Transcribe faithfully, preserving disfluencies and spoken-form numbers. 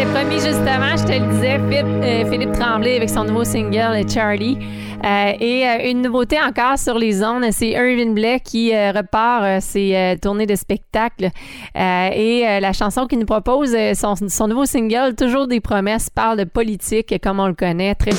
l'avais promis justement, je te le disais, Philippe, euh, Philippe Tremblay avec son nouveau single Charlie. Euh, et euh, une nouveauté encore sur les ondes, c'est Irvin Blais qui euh, repart euh, ses euh, tournées de spectacle. Euh, et euh, la chanson qu'il nous propose, euh, son, son nouveau single, Toujours des promesses, parle de politique comme on le connaît, très